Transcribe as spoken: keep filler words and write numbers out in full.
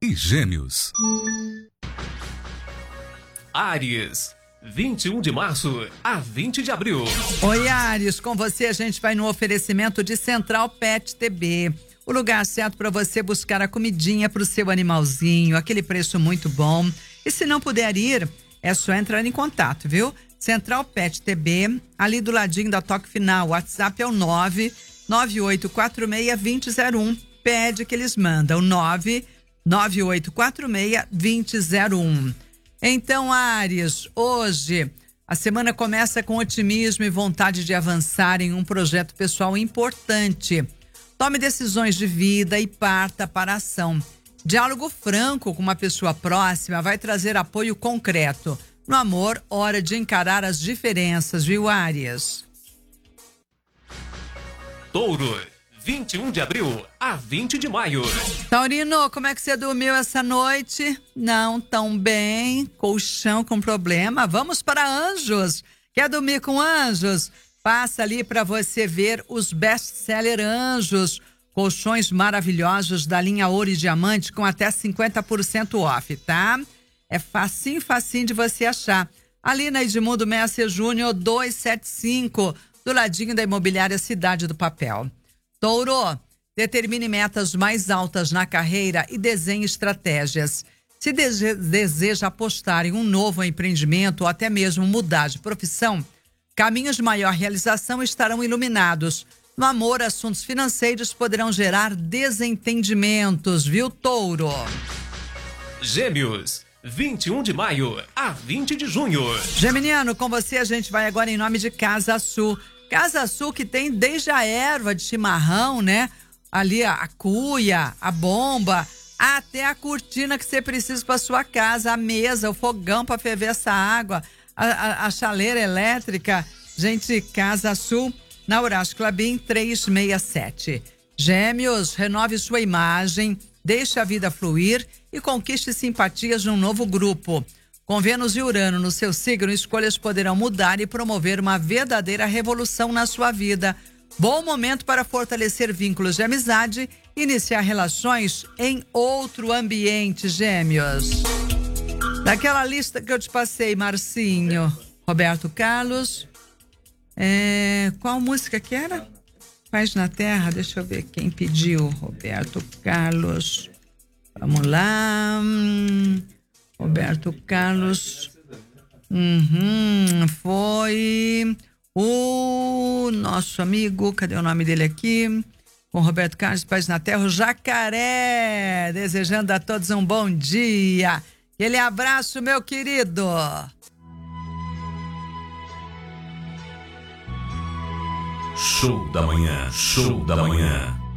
e Gêmeos. Áries, vinte e um de março a vinte de abril. Oi, Áries, com você a gente vai no oferecimento de Central Pet T B. O lugar certo para você buscar a comidinha para o seu animalzinho, aquele preço muito bom. E se não puder ir, é só entrar em contato, viu? Central Pet T B, ali do ladinho da Toque Final. O WhatsApp é o nove nove oito quatro seis dois zero zero um. Pede que eles mandam, nove nove oito quatro seis dois zero zero um. Então, Áries, hoje a semana começa com otimismo e vontade de avançar em um projeto pessoal importante. Tome decisões de vida e parta para a ação. Diálogo franco com uma pessoa próxima vai trazer apoio concreto. No amor, hora de encarar as diferenças, viu, Áries? Touro, vinte e um de abril a vinte de maio. Taurino, como é que você dormiu essa noite? Não tão bem, colchão com problema. Vamos para Anjos. Quer dormir com Anjos? Passa ali para você ver os best-seller Anjos. Colchões maravilhosos da linha Ouro e Diamante com até cinquenta por cento off, tá? É facinho, facinho de você achar. Ali na Edmundo Messer Júnior duzentos e setenta e cinco, do ladinho da Imobiliária Cidade do Papel. Touro, determine metas mais altas na carreira e desenhe estratégias. Se dese- deseja apostar em um novo empreendimento ou até mesmo mudar de profissão, caminhos de maior realização estarão iluminados. No amor, assuntos financeiros poderão gerar desentendimentos, viu, Touro? Gêmeos, vinte e um de maio a vinte de junho. Geminiano, com você a gente vai agora em nome de Casa Sul. Casa Sul que tem desde a erva de chimarrão, né? Ali a, a cuia, a bomba, até a cortina que você precisa para sua casa, a mesa, o fogão para ferver essa água, a, a, a chaleira elétrica. Gente, Casa Sul, na Horácio Clabin trezentos e sessenta e sete. Gêmeos, renove sua imagem, deixe a vida fluir e conquiste simpatias de um novo grupo. Com Vênus e Urano no seu signo, escolhas poderão mudar e promover uma verdadeira revolução na sua vida. Bom momento para fortalecer vínculos de amizade e iniciar relações em outro ambiente, Gêmeos. Daquela lista que eu te passei, Marcinho, Roberto Carlos, é, qual música que era? Paz na Terra, deixa eu ver quem pediu. Roberto Carlos, vamos lá... Hum... Roberto Carlos, uhum, foi o nosso amigo, cadê o nome dele aqui? Com Roberto Carlos, Paz na Terra, o Jacaré, desejando a todos um bom dia. Aquele abraço, meu querido. Show da manhã, show da manhã.